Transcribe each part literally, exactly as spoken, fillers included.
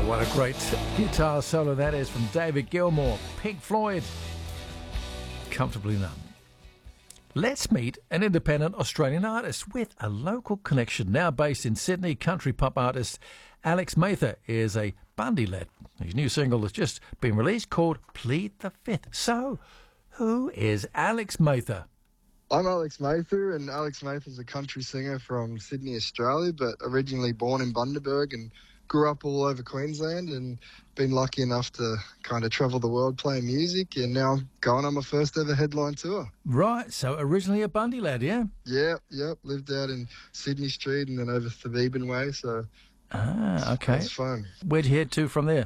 What a great guitar solo that is from David Gilmour, Pink Floyd, Comfortably Numb. Let's meet an independent Australian artist with a local connection. Now based in Sydney, country pop artist Alex Mather is a Bundy lad. His new single has just been released called Plead the Fifth. So, who is Alex Mather? I'm Alex Mather, and Alex Mather is a country singer from Sydney, Australia, but originally born in Bundaberg and grew up all over Queensland and been lucky enough to kind of travel the world playing music, and now I'm going on my first ever headline tour. Right, so originally a Bundy lad, yeah? Yep, yep. Lived out in Sydney Street and then over Thebeben Way, so ah, okay. It's fun. Where'd you head to from there?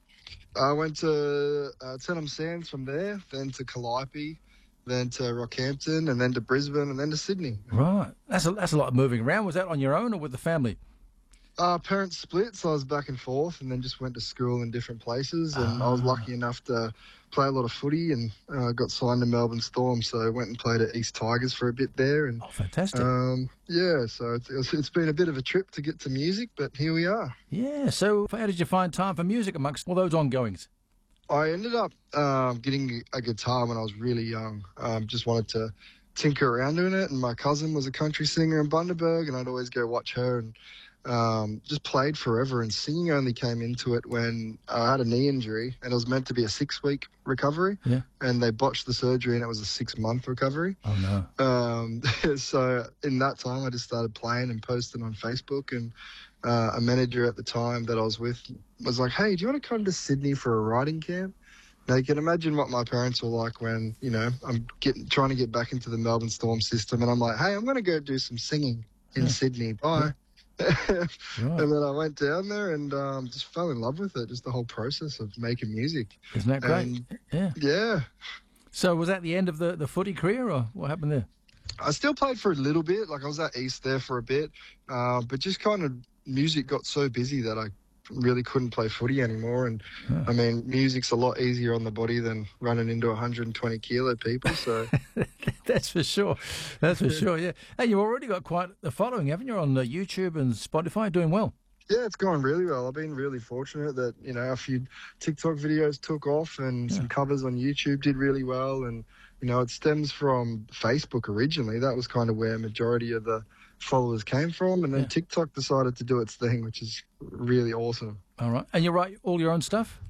I went to uh, Tenham Sands from there, then to Calliope, then to Rockhampton, and then to Brisbane, and then to Sydney. Right. That's a, that's a lot of moving around. Was that on your own or with the family? Uh, parents split, so I was back and forth, and then just went to school in different places. And ah. I was lucky enough to play a lot of footy, and uh, got signed to Melbourne Storm, so I went and played at East Tigers for a bit there. And oh, fantastic! Um, yeah, so it's, it's, it's been a bit of a trip to get to music, but here we are. Yeah. So, how did you find time for music amongst all those ongoings? I ended up um, getting a guitar when I was really young. Um, just wanted to tinker around doing it, and my cousin was a country singer in Bundaberg, and I'd always go watch her and. Um, just played forever, and singing only came into it when I had a knee injury, and it was meant to be a six-week recovery, yeah. and they botched the surgery, and it was a six-month recovery. Oh, no. Um, so in that time, I just started playing and posting on Facebook, and uh, a manager at the time that I was with was like, hey, do you want to come to Sydney for a writing camp? Now, you can imagine what my parents were like when, you know, I'm getting trying to get back into the Melbourne Storm system, and I'm like, hey, I'm going to go do some singing in yeah. Sydney. Bye. Yeah. Right. And then I went down there and um, just fell in love with it, just the whole process of making music. Isn't that great? And, yeah. Yeah. So was that the end of the, the footy career, or what happened there? I still played for a little bit. Like, I was at East there for a bit. Uh, but just kind of music got so busy that I really couldn't play footy anymore. And, yeah. I mean, music's a lot easier on the body than running into one hundred twenty kilo people, so... That's for sure. That's for sure, yeah. Hey, you've already got quite a following, haven't you, on uh, YouTube and Spotify, doing well? Yeah, it's going really well. I've been really fortunate that, you know, a few TikTok videos took off and yeah. some covers on YouTube did really well. And, you know, it stems from Facebook originally. That was kind of where a majority of the followers came from. And then yeah. TikTok decided to do its thing, which is really awesome. All right. And you write all your own stuff?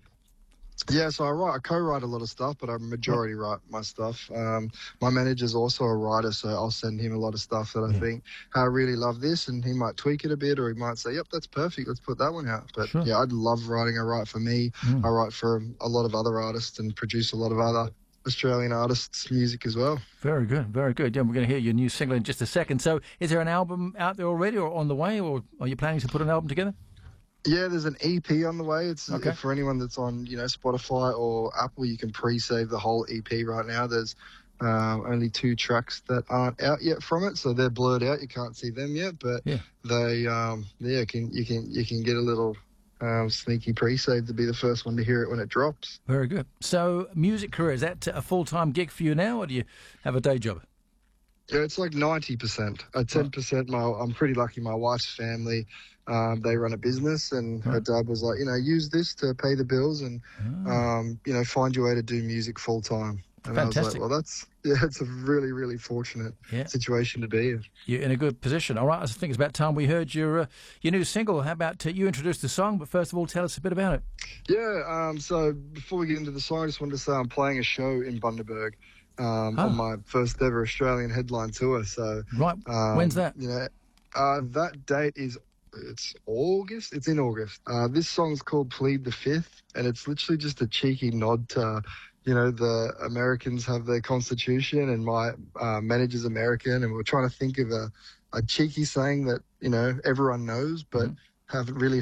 Yeah, so I write, I co-write a lot of stuff, but I majority write my stuff. Um, my manager's also a writer, so I'll send him a lot of stuff that I yeah. think, hey, I really love this, and he might tweak it a bit, or he might say, yep, that's perfect, let's put that one out. But sure. yeah, I'd love writing. I write for me. Mm. I write for a lot of other artists and produce a lot of other Australian artists' music as well. Very good, very good. Yeah, we're going to hear your new single in just a second. So is there an album out there already or on the way, or are you planning to put an album together? Yeah, there's an E P on the way. It's okay. for anyone that's on, you know, Spotify or Apple. You can pre-save the whole E P right now. There's um, only two tracks that aren't out yet from it, so they're blurred out. You can't see them yet, but yeah. they, um, yeah, can you can you can get a little um, sneaky pre-save to be the first one to hear it when it drops. Very good. So, music career, is that a full-time gig for you now, or do you have a day job? Yeah, it's like ninety percent. At ten percent, my I'm pretty lucky. My wife's family, um, they run a business, and right. her dad was like, you know, use this to pay the bills and, oh. um, you know, find your way to do music full time. And Fantastic. I was like, well, that's, yeah, it's a really, really fortunate yeah. situation to be in. You're in a good position. All right, I think it's about time we heard your uh, your new single. How about uh, you introduce the song, but first of all, tell us a bit about it. Yeah, um, so before we get into the song, I just wanted to say I'm playing a show in Bundaberg. Um, oh. on my first ever Australian headline tour. So right, um, when's that? You know, uh, that date is it's August. It's in August. Uh, this song's called "Plead the Fifth," and it's literally just a cheeky nod to, you know, the Americans have their constitution, and my uh, manager's American, and we're trying to think of a, a cheeky saying that, you know, everyone knows, but mm. haven't really